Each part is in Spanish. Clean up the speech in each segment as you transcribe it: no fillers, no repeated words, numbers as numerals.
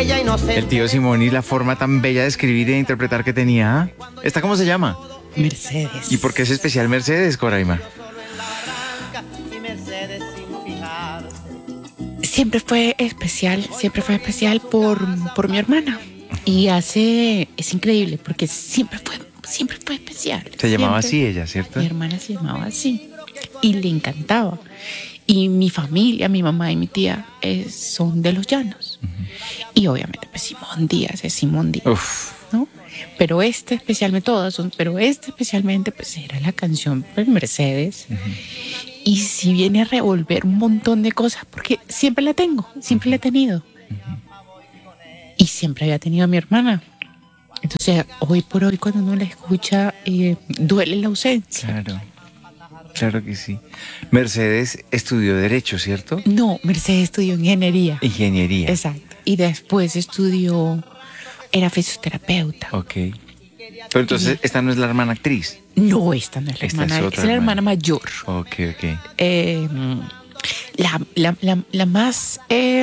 ella inocente. El tío Simón y la forma tan bella de escribir y de interpretar que tenía. ¿Esta cómo se llama? Mercedes. ¿Y por qué es especial Mercedes, Coraima? Siempre fue especial por mi hermana. Y es increíble porque siempre fue especial. Se llamaba Siempre. así ella, ¿cierto? Mi hermana se llamaba así y le encantaba. Y mi familia, mi mamá y mi tía son de los llanos. Y obviamente pues Simón Díaz es Simón Díaz, Uf. ¿no? Pero especialmente todas son, pero especialmente pues era la canción pues, Mercedes. Y si viene a revolver un montón de cosas, porque siempre la tengo, siempre la he tenido. Y siempre había tenido a mi hermana. Entonces, hoy por hoy, cuando uno la escucha, duele la ausencia. Claro. Claro que sí. Mercedes estudió Derecho, ¿cierto? No, Mercedes estudió ingeniería. Ingeniería. Exacto. Y después era fisioterapeuta. Ok. Pero entonces, esta no es la hermana actriz. No, esta no es la Esta hermana, es otra es la hermana. hermana mayor. Ok. La más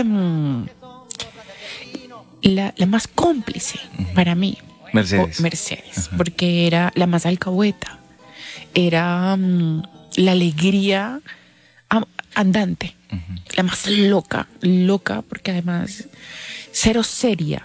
la más cómplice para mí. Mercedes. Mercedes, porque era la más alcahueta. Era la alegría andante. La más loca, porque además cero seria.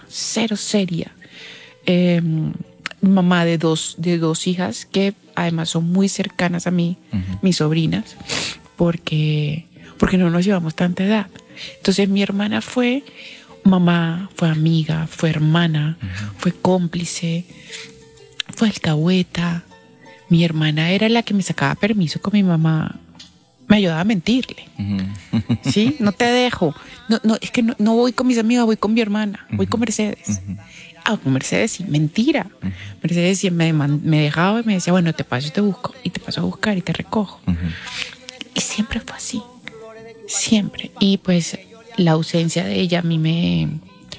Mamá de dos hijas que además son muy cercanas a mí, mis sobrinas, porque no nos llevamos tanta edad. Entonces mi hermana fue mamá, fue amiga, fue hermana, fue cómplice, fue alcahueta. Mi hermana era la que me sacaba permiso con mi mamá. Me ayudaba a mentirle. ¿Sí? No te dejo. No, es que no voy con mis amigas, voy con mi hermana, voy con Mercedes. Con Mercedes sí, mentira. Mercedes sí me dejaba y me decía, bueno, te paso y te busco. Y te paso a buscar y te recojo. Y siempre fue así. Siempre. Y pues la ausencia de ella a mí me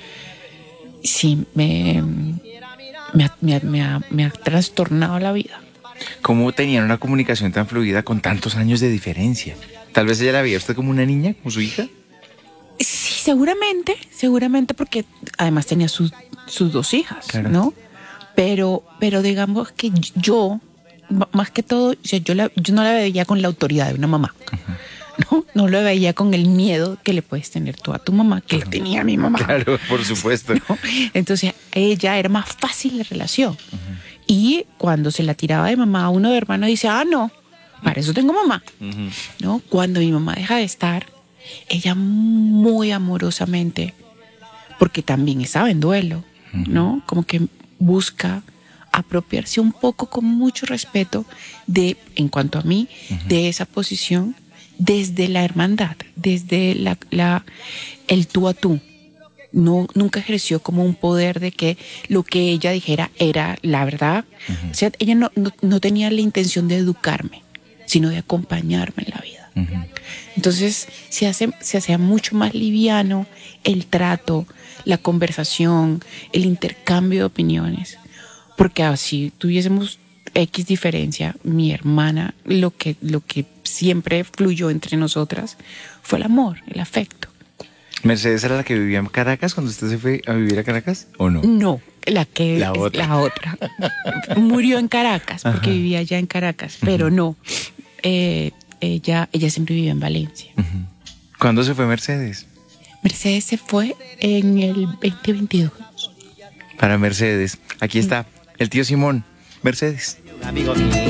ha trastornado la vida. ¿Cómo tenían una comunicación tan fluida con tantos años de diferencia? Tal vez ella la veía a usted como una niña, como su hija. Sí, seguramente porque además tenía sus dos hijas, Claro. ¿no? Pero digamos que yo, más que todo, o sea, yo no la veía con la autoridad de una mamá. No lo veía con el miedo que le puedes tener tú a tu mamá, que le tenía a mi mamá. Claro, por supuesto. ¿No? Entonces, ella era más fácil la relación. Y cuando se la tiraba de mamá a uno de hermano, dice, no, para eso tengo mamá. ¿No? Cuando mi mamá deja de estar, ella muy amorosamente, porque también estaba en duelo, ¿no? Como que busca apropiarse un poco con mucho respeto en cuanto a mí, de esa posición desde la hermandad, desde el tú a tú. No, nunca ejerció como un poder de que lo que ella dijera era la verdad. O sea, ella no tenía la intención de educarme, sino de acompañarme en la vida. Entonces se hacía mucho más liviano el trato, la conversación, el intercambio de opiniones. Porque así tuviésemos X diferencia, mi hermana, lo que siempre fluyó entre nosotras fue el amor, el afecto. ¿Mercedes era la que vivía en Caracas cuando usted se fue a vivir a Caracas o no? No, la otra. otra. Murió en Caracas porque vivía allá en Caracas, pero no. Ella siempre vivió en Valencia. ¿Cuándo se fue Mercedes? Mercedes se fue en el 2022. Para Mercedes. Aquí está el tío Simón. Mercedes. Amigo mío.